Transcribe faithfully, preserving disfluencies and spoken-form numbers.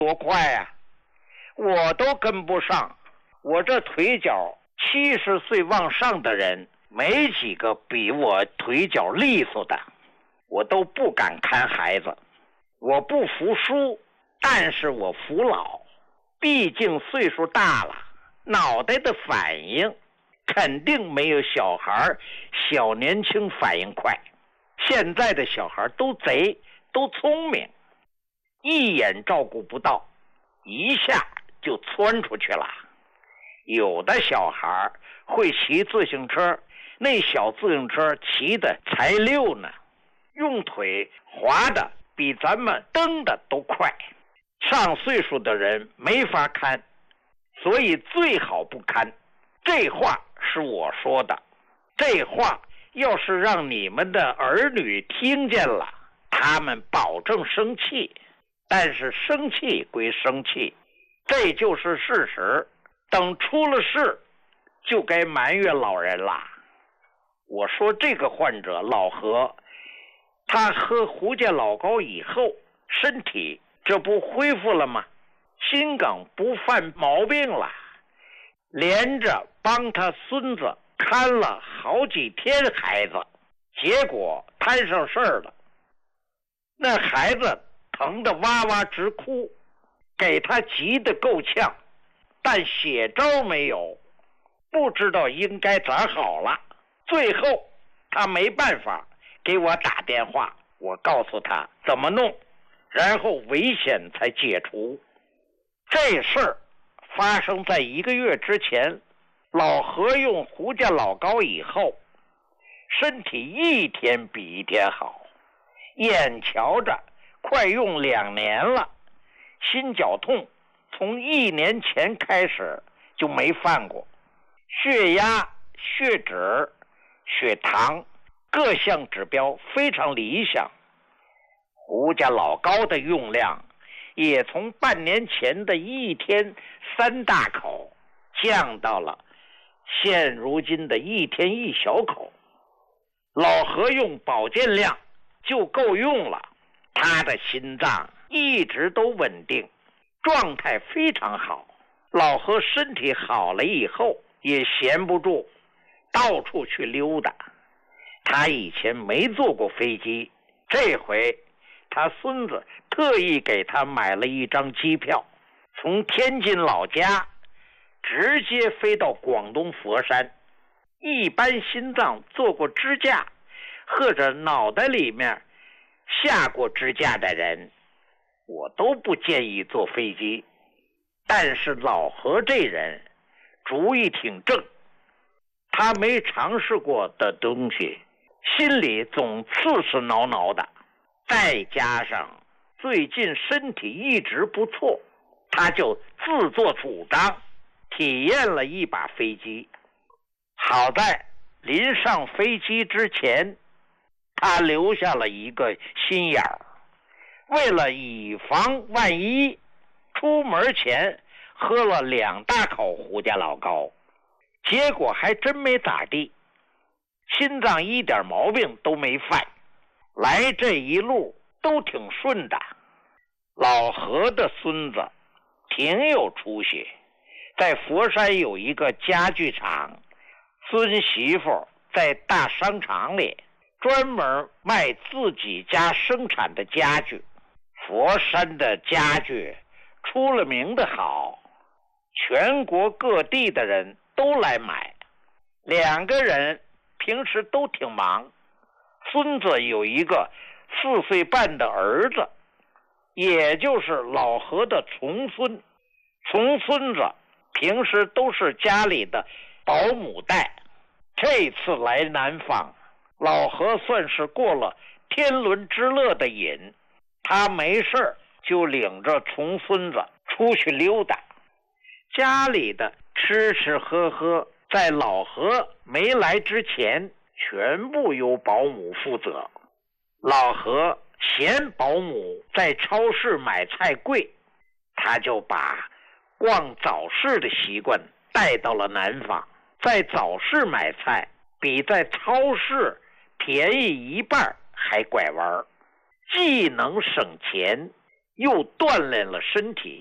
多快啊，我都跟不上。我这腿脚七十岁往上的人没几个比我腿脚利索的，我都不敢看孩子。我不服输，但是我服老，毕竟岁数大了，脑袋的反应肯定没有小孩小年轻反应快。现在的小孩都贼，都聪明，一眼照顾不到，一下就窜出去了。有的小孩会骑自行车，那小自行车骑的才溜呢，用腿滑的比咱们蹬的都快。上岁数的人没法看，所以最好不看。这话是我说的，这话要是让你们的儿女听见了，他们保证生气。但是生气归生气，这就是事实。等出了事，就该埋怨老人了。我说这个患者老何，他喝胡家老高以后，身体这不恢复了吗？心梗不犯毛病了，连着帮他孙子看了好几天孩子，结果摊上事儿了。那孩子疼得哇哇直哭，给他急得够呛，但血招没有，不知道应该咋好了。最后他没办法给我打电话，我告诉他怎么弄，然后危险才解除。这事儿发生在一个月之前，老何用胡家老高以后，身体一天比一天好，眼瞧着快用两年了，心绞痛从一年前开始就没犯过，血压、血脂、血糖各项指标非常理想。胡家老高的用量也从半年前的一天三大口降到了现如今的一天一小口。老何用保健量就够用了，他的心脏一直都稳定，状态非常好。老何身体好了以后也闲不住，到处去溜达。他以前没坐过飞机，这回他孙子特意给他买了一张机票，从天津老家直接飞到广东佛山。一般心脏做过支架或者脑袋里面下过支架的人，我都不建议坐飞机。但是老何这人主意挺正，他没尝试过的东西，心里总刺刺挠挠的。再加上最近身体一直不错，他就自作主张体验了一把飞机。好在临上飞机之前，他留下了一个心眼儿，为了以防万一，出门前喝了两大口胡家老高，结果还真没咋地，心脏一点毛病都没犯，来这一路都挺顺的。老何的孙子挺有出息，在佛山有一个家具厂，孙媳妇在大商场里专门卖自己家生产的家具。佛山的家具出了名的好，全国各地的人都来买。两个人平时都挺忙，孙子有一个四岁半的儿子，也就是老何的重孙。重孙子平时都是家里的保姆带。这次来南方，老何算是过了天伦之乐的瘾，他没事就领着重孙子出去溜达。家里的吃吃喝喝在老何没来之前全部由保姆负责。老何嫌保姆在超市买菜贵，他就把逛早市的习惯带到了南方。在早市买菜比在超市便宜一半还拐弯，既能省钱又锻炼了身体。